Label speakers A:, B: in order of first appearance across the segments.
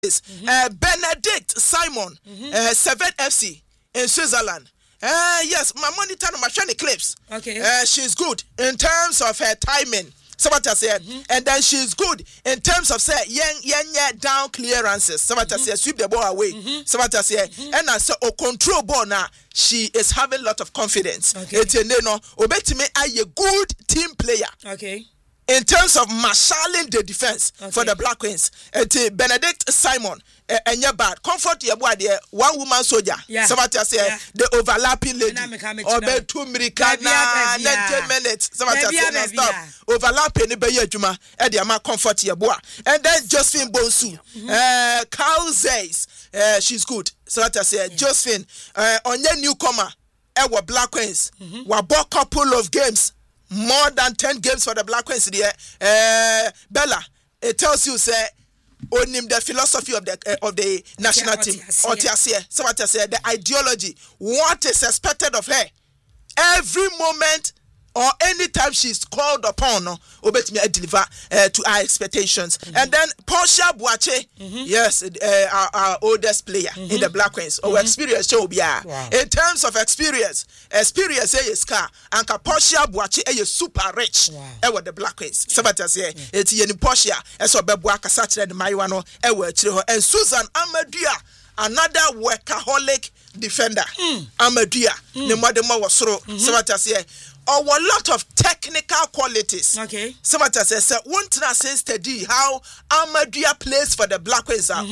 A: Benedict Simon, 7 FC in Switzerland. Yes, my monitor my shiny clips.
B: Okay.
A: She's good in terms of her timing. Somebody said, and then she's good in terms of say down clearances. Somebody said sweep the ball away. Somebody said, and I say control ball now. She is having a lot of confidence.
B: Okay.
A: It's obetime a good team player.
B: Okay.
A: In terms of marshalling the defense for the Black Queens, Benedict Simon, and your bad comfort your boy there, one woman soldier. Somebody say the overlapping lady, or 2 minutes, 90 minutes. Somebody say stop overlapping the Juma, and the comfort your boy, and then Josephine Bonsu, Carl Zeiss, she's good. Somebody say Josephine, on your newcomer, our Black Queens, we bought couple of games. More than 10 games for the Black Queens there. Bella, it tells you say on him the philosophy of the national team. Somebody say the ideology, what is expected of her. Every moment or anytime she's called upon, obey me deliver to our expectations. And then Portia Boache, yes, our oldest player in the Black Queens. Our experience show be in terms of experience is car and Portia Boache is super rich. With the Black Queens. Somebody say it's Yeni Portia, and so Bebuaka Saturday and Mayuano, and Susan Amadia, another workaholic defender. Amadia, the mother was so. Somebody say. Or a lot of technical qualities.
B: Okay.
A: Somebody says, one thing I say steady how Amadia plays for the Black Queens. But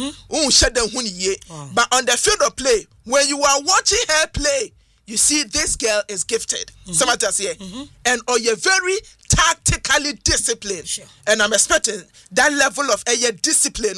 A: on the field of play, when you are watching her play, you see this girl is gifted. Somebody say, and you're very tactically disciplined.
B: Sure.
A: And I'm expecting that level of discipline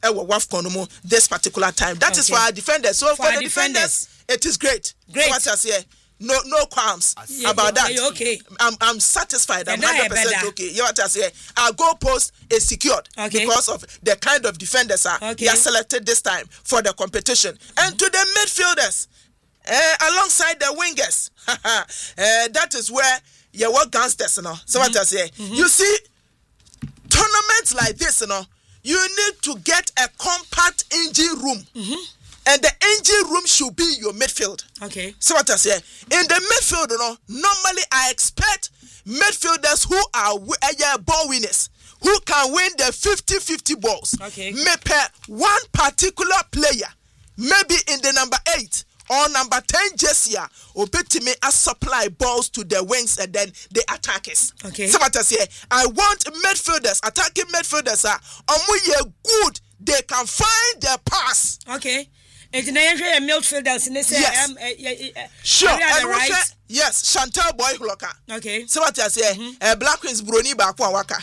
A: this particular time. That is for our defenders. So for the defenders, it is great. Somebody say, no qualms about that.
B: Okay.
A: I'm satisfied. I'm 100% okay. You know what I say? Our goal post is secured because of the kind of defenders they are selected this time for the competition. And to the midfielders, alongside the wingers, that is where you work gangsters. So what I say? You see, tournaments like this, you need to get a compact engine room. And the engine room should be your midfield.
B: Okay.
A: So what I say? In the midfield, normally I expect midfielders who are ball winners, who can win the 50-50 balls.
B: Okay.
A: Maybe one particular player, maybe in the number 8 or number 10 jersey, or me as supply balls to the wings and then the attackers.
B: Okay.
A: So what I say? I want midfielders, attacking midfielders good. They can find their pass.
B: Okay. And then midfielders and they say,
A: sure. And right? Yes, Chantal Boy-Hloka.
B: Okay.
A: So what I say? Black Queens Bruni Bakwa Waka.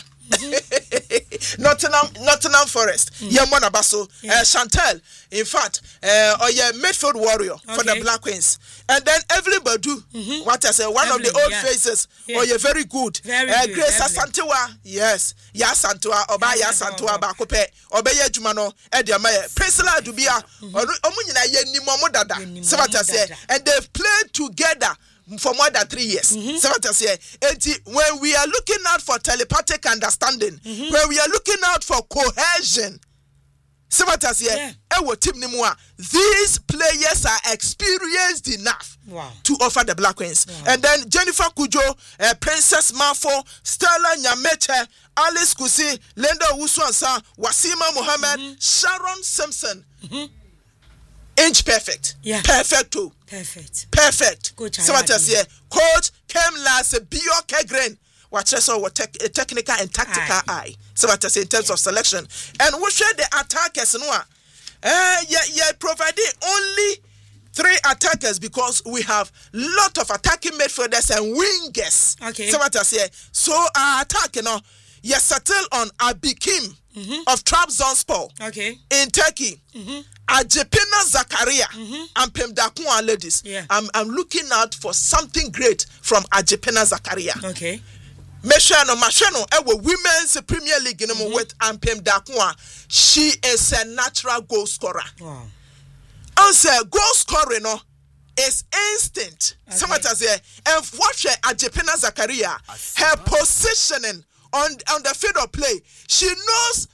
A: Nottingham Forest. Yamona Basso. Chantal, in fact, or midfield warrior for the Black Queens. And then Evelyn Badu, what I say, one of the old faces, or you're very good. Grace Asantewa, yes. Yasantua, Oba Yasantua Bakope, Obeya Jumano, Ediamaye, Priscilla Dubia, Omunina Yenimomodada. So what I say, and they've played together for more than 3 years. So what I say, when we are looking out for telepathic understanding, when we are looking out for cohesion, so what I say, these players are experienced enough to offer the Black Queens. And then Jennifer Kujo, Princess Mafo, Stella Nyameche, Alice Kusi, Linda Uswansa, Wasima Mohammed, Sharon Simpson. Inch perfect.
B: Yeah.
A: Perfecto. Perfect.
B: Coach,
A: so what I say, Coach Kemlas Bio Kegren. What technical and tactical eye. So what I say in terms of selection. And we share the attackers providing only 3 attackers because we have lot of attacking midfielders and wingers.
B: Okay.
A: So what I say, so our attack, you settle on Abikim of Trabzonspor.
B: Okay.
A: In Turkey. Ajepina Zakaria and Pemdakwa ladies.
B: Yeah.
A: I'm looking out for something great from Ajepina Zakaria.
B: Okay.
A: Mashano, Women's Premier League with Ampem Dakwa. She is a natural goal scorer.
B: Wow.
A: And say goal scoring is instant.
B: Okay.
A: Somebody say, and watch Ajepina Zakaria, her positioning on the field of play. She knows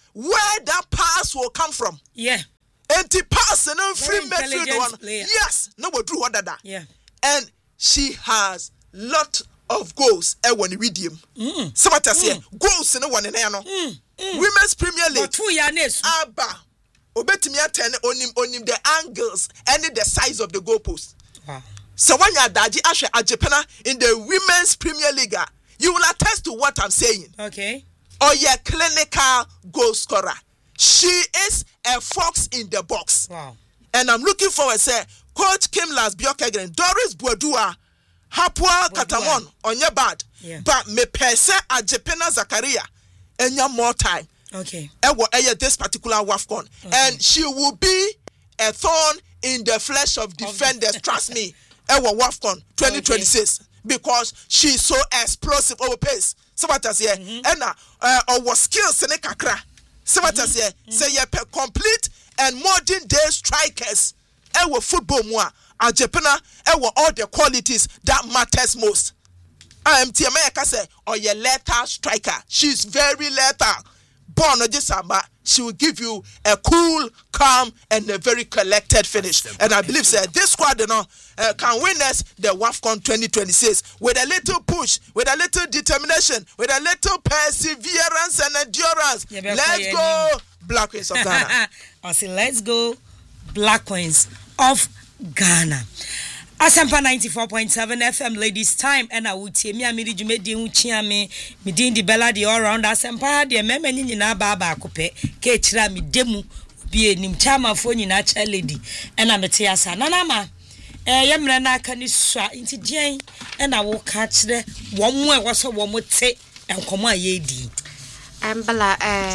A: where that pass will come from.
B: Yeah.
A: And the pass and free midfield one. Yes, no one drew that.
B: Yeah.
A: And she has lot of goals when we redeem. Somebody say goals in one in Women's Premier League. 2
B: years.
A: Abba. Obetimi attend on him the angles and the size of the goalpost.
B: Wow.
A: So when you are Daji Ashe Ajepena in the Women's Premier League, you will attest to what I'm saying.
B: Okay.
A: Or your clinical goal scorer. She is a fox in the box.
B: Wow.
A: And I'm looking forward to say Coach Kim Lasbioke, Doris Bouadoua, Hapua Katamon on your bad.
B: Yeah.
A: But me pese Ajepena Zakaria and your more time.
B: Okay.
A: This particular WAFCON. Okay. And she will be a thorn in the flesh of defenders. Trust me. WAFCON 2026. Okay. Because she's so explosive over pace. So what I say, and our skills in kakra. So what I say, you complete and modern day strikers. Football more. Ajepena, all the qualities that matters most. I am Tiameka say, or your lethal striker. She's very lethal. Born Ojisamba, she will give you a cool, calm, and a very collected finish. And I believe this squad can win us the WAFCON 2026 with a little push, with a little determination, with a little perseverance and endurance. Let's go, Black Queens of Ghana.
B: I say, let's go, Black Queens of Ghana. Asampa 94.7 FM ladies time and I would say me amiri jumedi unchia me din di bella di all round Asampa de meme nyina baba akope ke kira mi demu bi enim chama fo nyina cha lady and amete asa nana ma yemre na aka ni sua nti dian and I will catch the one more was so one te enkomo ayedi
C: bella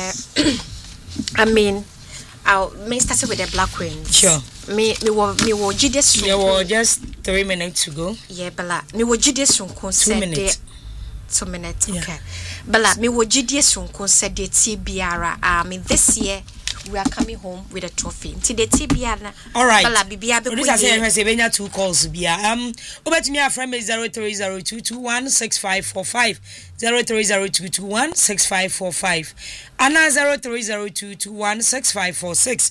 C: I mean I'll start with the Black Queens.
B: Sure.
C: Me GDS.
B: Yeah, well, just 3 minutes to go.
C: Yeah, Bella. Me wo GDS on
B: 2 minutes.
C: 2 minutes.
B: Yeah.
C: Okay. Bella, me wo GDS on concert the TBR. This year we are coming home with a trophy. Till the TBR.
B: All right.
C: Bella, bibia be.
B: This is say benya 2 calls bia. Over to me a friend is 0302216545. 0302216545. Ana 0302216546.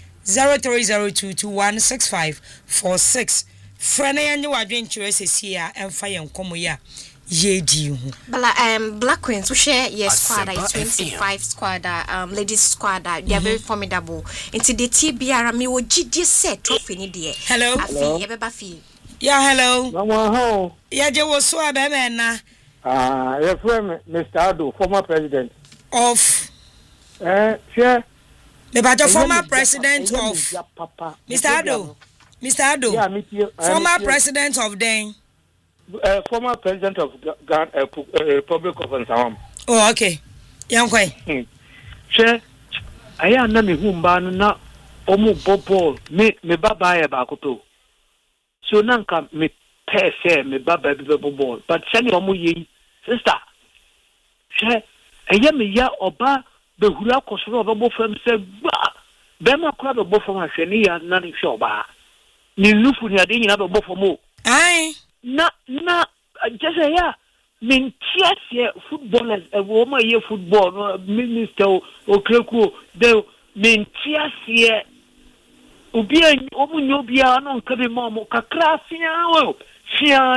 B: 0302216546. Friend and you are doing choices here and fire and come here. Ye
C: Bella, Black Queens, we share yes squad, 25 squad, ladies squad, they are very formidable. Into the TBR, me wo GD set trophy ni die.
B: Hello. Yeah, hello.
D: Mama,
B: yeah, je was so abemena.
D: Your friend, Mr. Ado, former president
B: of.
D: Sure.
B: The former president of Mr. Ado. Yeah, former president of Den.
D: Former president of Ghana, Republic of Nsawam.
B: Oh, okay. Yankwe.
D: Sure. I am not me humba na omu bobo me baba ya bakoto. So nanka me pese me baba be bobo. But send omu ye sister. Sure. I am ya oba. The hula kosoro obo from say bema kwa be bo from ahwene ya na ne hwe oba ni nufu ni ade nyina be bo from o
B: ai
D: na just ya mintiasie footballers wo ma ye football no minister okreku de mintiasie obi omunyo bia no nka be ma mo kakra fia o fia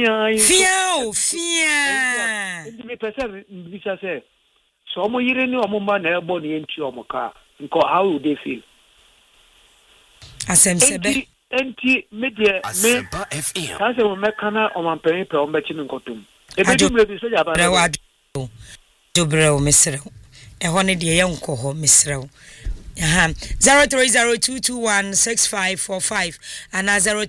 D: ndi pese bisa say so mo yire ni omumba na ebo ni enti omoka nko how would they feel
B: asemsebe
D: enti media me kase mo mekana omanpen pe ombechi nkotum ebedu mrebi so jaba
B: na dobro mesrew eho ne de ye nko ho mesrew 0302216545 and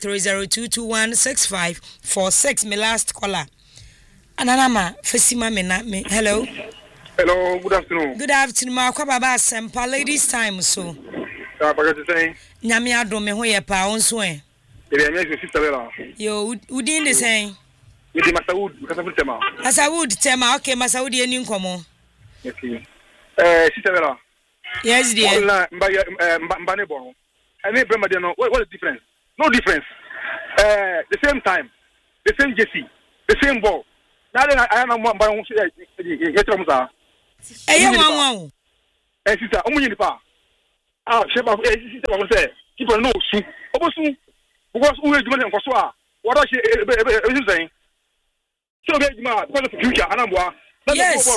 B: 0302216546 my last caller ananama fesima me na me hello.
E: Hello, good afternoon.
B: Good afternoon, ma kwa baba Sempa ladies time so.
E: Bagati say.
B: Nyame adom me ho ye pa onso e.
E: Ebe anya sister Bella.
B: Yo, udin de say.
E: Me di Masawood, Masawood tema.
B: Masawood tema, okay, Masawood eni nkomo.
E: Okay. Sister Bella.
B: Yes, dear.
E: Mba ne bon. Any brema de no, what is the difference? No difference. The same time, the same jersey, the same ball. Now I am mba yetra musa.
B: Eye wanwan.
E: sister omunyi nipa sheba sister ba say keep no su obosu because we do nko so a what she saying so be juma because of future anamboa
B: yes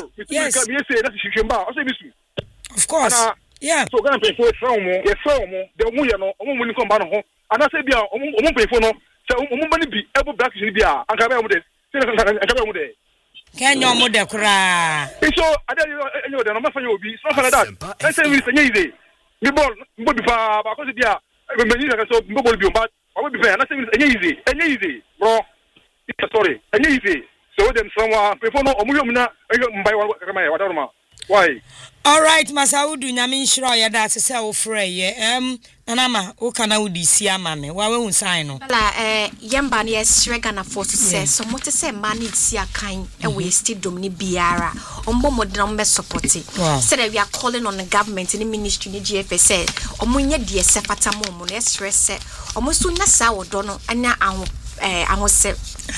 B: of course yeah
E: so gonna pay for from the mu ye no omo ni komba no ho ana say bia omo pay for no say omo bani bi ebo black ni bia anka ba mo de anka ba mo de
B: Kenya mo de kura
E: so ade enyo de no ma fanya obi so fanya that I say we say easy mi ball mbo bi fa ba ko se bia me ni ka so mbo ball bi o ba o bi fa na say easy bro it's sorry easy so them someone before no omo yom na mbai wa kama ya wadaro ma why
B: all right Masaudu nyame nshiro ya da se wo frɛ ye nanama wo kana wo di si ama me wa we sign no
C: la yemba na yesre Ghana force say so mo te say man need si akan e we stadium ni biara ombo modena mbe support say that we are calling on the government in the ministry ni GFS omo nya de sefata mo no yesre say omo so nya sa wodo no anya ahose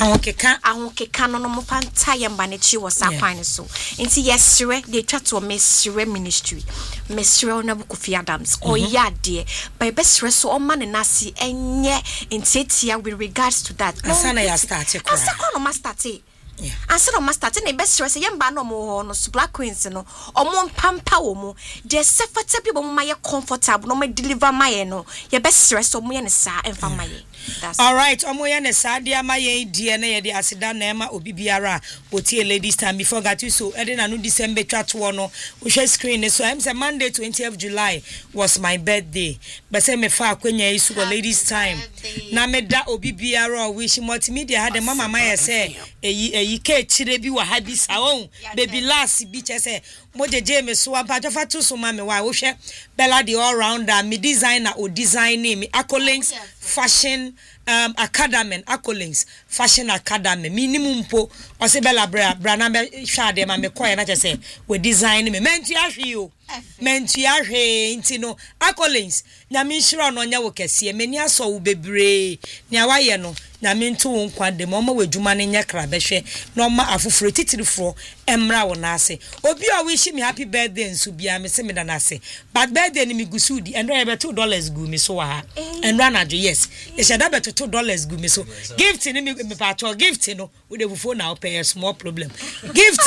C: ahokeka no mo panta yemba na chi was akwan so nti yesre de twa to mesre ministry mesre na Kofi Adams oya de by best so o man na si enye ntetia with regards to that
B: asana ya start ko
C: asana ma start answer no master te na best stress yemba no mo no Black Queens no omo pampa wo mu de sefata bi bo mo maye comfortable no ma deliver maye no ye best stress omo ye ne sa emfa maye
B: all right omo ye ne sa dia maye die na ye de asida na ema obi biara otie ladies time before got so e de na no December twato no wo hwe screen so I'm say Monday 20th July was my birthday but say me fa akwanya isu go ladies time na me da obi biara wish multimedia had the mama maye say eyi ke chire bi wa ha bi sa won baby last bi che say mo jeje me so ampa tofa to so ma me wa wo hwe Bella the all rounder me designer o designing me Accolades fashion academy Accolades fashion academy minimum po o se Bella bra na me hwa de ma me koye na che say we design me mentu ahwe o mentu ahwe nti no Accolades nya me hiro no nya wo kese me ni aso wo bebre nya wa ye no na me nto wo nkwa de mo ma wadwuma ne nya kra behwe no ma afoforo titirifo emra wo na ase obi o wish me happy birthday nso bia me se me da na ase but birthday ni me gusudi and I bet $2 gu me so ha and run ajo yes e shada bet $2 gu me so gift ni me patcho gift no we dey phone now pay small problem gift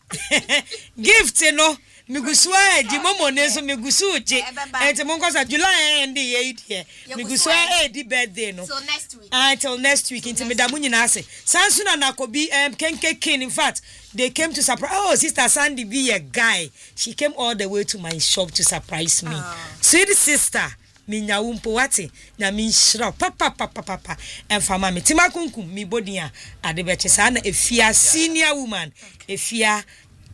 B: no miguswa di momo neso migusu je enti monkosa July end ye here miguswa di birthday no
C: so next week
B: until next week enti medamu nyina ase sansuna na kobi kenke kin in fact they came to surprise sister Sandy be a guy she came all the way to my shop to surprise me sweet sister minya wumpo wati na mi shira papa and fama me timakunkum mi body a ade be chesa na efia senior woman efia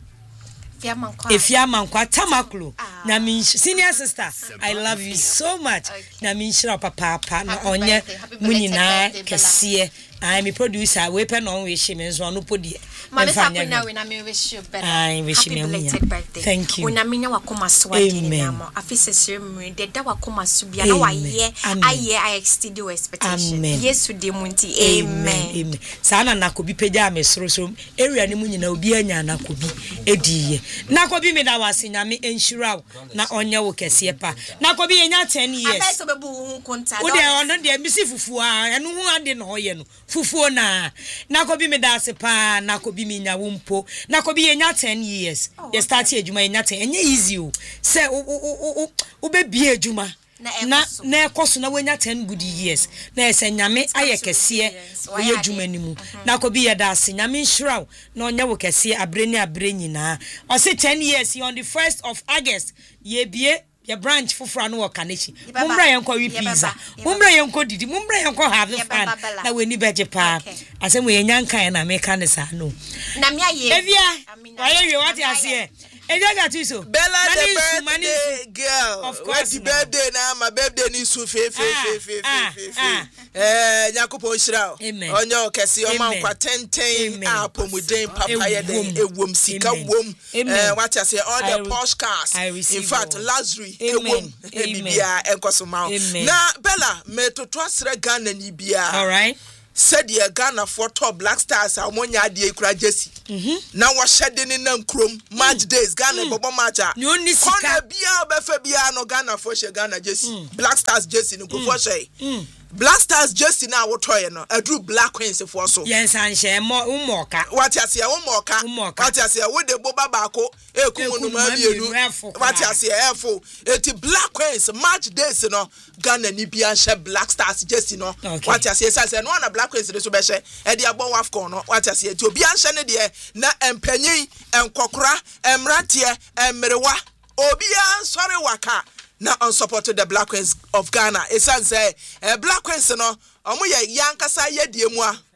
B: mankwa tamaklo na min senior sister I love you so much na min shira papa na onye munyina kese I me producer we pen on we shime so no podi
C: Mama we na me wish you better
B: I wish me
C: birthday
B: thank you
C: we na me nya wakoma so adini amo afise siremre de da wakoma so bia na waye I exceed your expectation yes we munti amen
B: sana nakobi peja me soro area ni munyina obi anya nakobi ediye nakobi me da wase nyame enshira na onye wo kese pa nakobi enya 10 years
C: abeso bebu hu konta
B: wo de ono de misi fufu a eno hu ade na hoye no fufu na nakobi me da se pa nakobi me nya wumpo nakobi enya 10 years ye start ejuma enya 10 enye easy o se o be bi ejuma na ekoso na wenya 10 good years na ese nyame aye kese oye ejuma nimu nakobi ye da se nyame nhiraw na onye wo kese abre nyina o se 10 years on the 1st of August ye bie your branch fufura no wakanechi mumbra yenko wi pizza mumbra yenko didi mumbra yenko have fun na we ni beje pa asem we nyankan na me kan sa no
C: na me aye
B: evia waye we what ase eja ga tu so
A: Bella the birthday girl
B: of course
A: the birthday na my birthday ni su fe Nyakopo Shira onyo kese o man kwa 10 apomuden papa ye den ewom sika wom what I say all the posh cars in fact luxury ewom bibia enkoso ma na Bella me toto asre Ghana ni bia
B: all right
A: said ye Ghana for top Black Stars amonya de kura jersey na wo hyede ne nam krom match days Ghana bobo match a kona bia obefa bia no Ghana for she Ghana jersey Black Stars jersey no ko for she Black Stars jersey na wo toye no adru Black Queens for so
B: yes and she umoka
A: what you say umoka what you say wo de boba baako ekumu no ma bienu what you say efo eti Black Queens match days no Ghana ni bia she Black Stars jersey no what you say no na Black Queens so be she e de abon wafcon no what you say eti obi anhye ne de na empanyin enkokora emratie emrewa obi ansori waka na unsupported the Black Queens of Ghana. Esan say Black Queens no omo ye yankasa ye die mu a